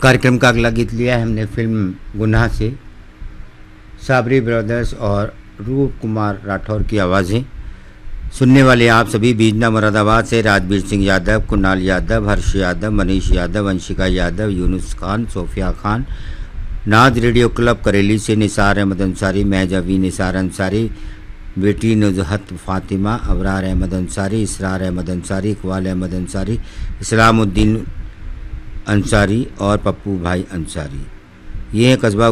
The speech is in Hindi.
कार्यक्रम का अगला गीत लिया है हमने फिल्म गुनाह से। साबरी ब्रदर्स और रूप कुमार राठौर की आवाज़ें। सुनने वाले आप सभी बीजना मुरादाबाद से राजवीर सिंह यादव, कुणाल यादव, हर्ष यादव, मनीष यादव, वंशिका यादव, यूनुस खान, सोफिया खान, नाज रेडियो क्लब करेली से निसार अहमद अंसारी, महजवी निसार अंसारी, बेटी नुजहत फातिमा, अबरार अहमद अंसारी, इसरार अहमद अंसारी, इकबाल अहमद अंसारी, इस्लामुद्दीन अंसारी और पप्पू भाई अंसारी। ये कस्बा